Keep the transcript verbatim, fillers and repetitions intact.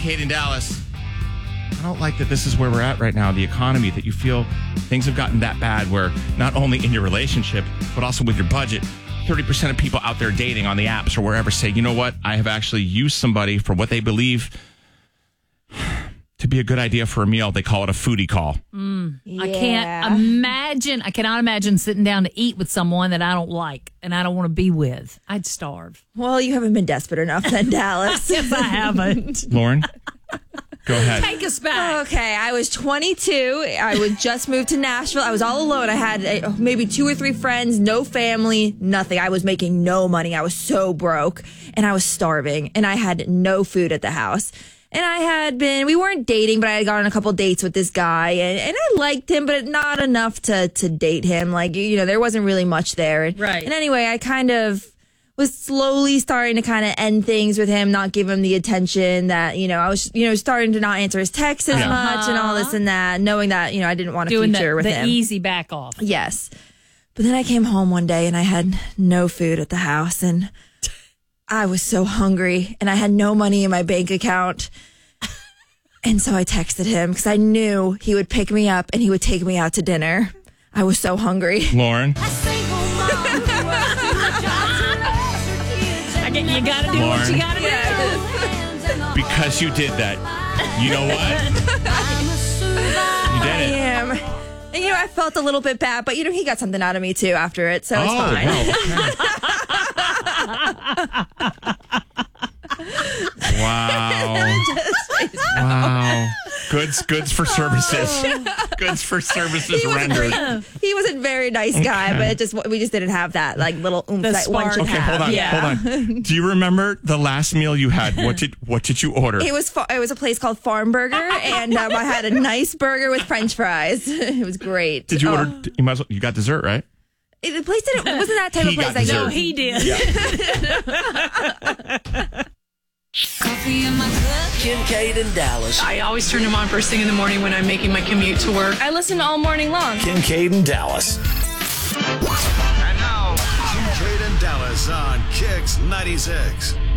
Kate in Dallas. I don't like that this is where we're at right now, the economy, that you feel things have gotten that bad where not only in your relationship, but also with your budget, thirty percent of people out there dating on the apps or wherever say, you know what, I have actually used somebody for what they believe to be a good idea for a meal. They call it a foodie call. Mm, Yeah. I can't imagine. I cannot imagine sitting down to eat with someone that I don't like and I don't want to be with. I'd starve. Well, you haven't been desperate enough then, Dallas. Yes, I haven't. Lauren, go ahead. Take us back. Okay, I was twenty-two. I would just moved to Nashville. I was all alone. I had uh, maybe two or three friends, no family, nothing. I was making no money. I was so broke and I was starving and I had no food at the house. And I had been, we weren't dating, but I had gone on a couple dates with this guy and, and I liked him, but not enough to, to date him. Like, you know, there wasn't really much there. And, Right. And anyway, I kind of was slowly starting to kind of end things with him, not give him the attention that, you know, I was, you know, starting to not answer his texts as Yeah. much and all this and that, knowing that, you know, I didn't want a Doing future the, with the him. easy back off. Yes. But then I came home one day and I had no food at the house and I was so hungry and I had no money in my bank account. And so I texted him because I knew he would pick me up and he would take me out to dinner. I was so hungry. Lauren, I get, you got to do Lauren. what you got to do. because you did that, you know what? You did I it. am. And, you know, I felt a little bit bad, but, you know, he got something out of me, too, after it, so it's Oh, fine. Wow. Wow. Goods, goods for services. Goods for services He was, rendered. very, he was a very nice guy, Okay. but it just we just didn't have that, like, little oomph The that one spark. should Okay, have. hold on, Yeah. hold on. Do you remember the last meal you had? What did what did you order? It was fa- it was a place called Farm Burger, and um, I had a nice burger with French fries. It was great. Did you Oh. order? You might as well, you got dessert, right? It, the place didn't. It wasn't that type He of place. got Like, dessert. No, he did. Coffee in my cup. Kincaid and Dallas. I always turn them on first thing in the morning when I'm making my commute to work. I listen all morning long. Kincaid and Dallas. And now, Kincaid and Dallas on Kicks ninety-six.